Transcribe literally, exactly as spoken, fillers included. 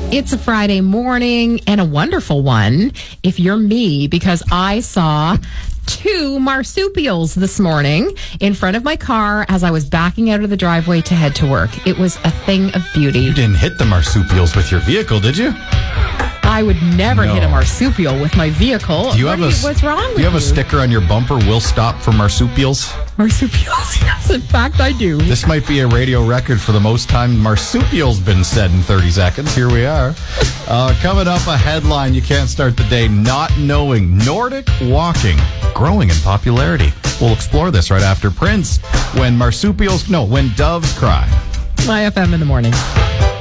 It's a Friday morning and a wonderful one if you're me, because I saw two marsupials this morning in front of my car as I was backing out of the driveway to head to work. It was a thing of beauty. You didn't hit the marsupials with your vehicle, did you? I would never No. hit a marsupial with my vehicle. Do you what have do a, you, what's wrong with Do you have you? a sticker on your bumper, "Will stop for marsupials"? Marsupials, yes, in fact, I do. This might be a radio record for the most time marsupials been said in thirty seconds. Here we are. Uh, coming up, a headline you can't start the day not knowing. Nordic walking growing in popularity. We'll explore this right after Prince. When marsupials, no, when doves cry. My F M in the morning.